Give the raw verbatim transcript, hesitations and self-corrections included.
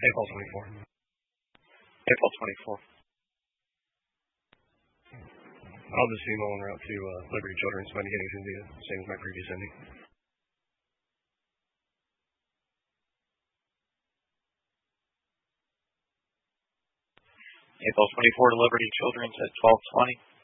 April twenty-four. April twenty-four. I'll just email one route to uh, Liberty Children's. My beginning should be the same as my previous ending. April twenty-four to Liberty Children's at twelve twenty.